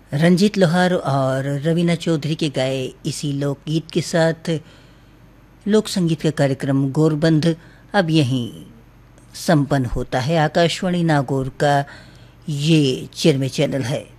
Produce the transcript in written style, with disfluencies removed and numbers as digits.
रंजीत लोहार और रवीना चौधरी के गाए इसी लोकगीत के साथ लोक संगीत का कार्यक्रम गोरबंद अब यहीं संपन्न होता है। आकाशवाणी नागौर का ये 13वें चैनल है।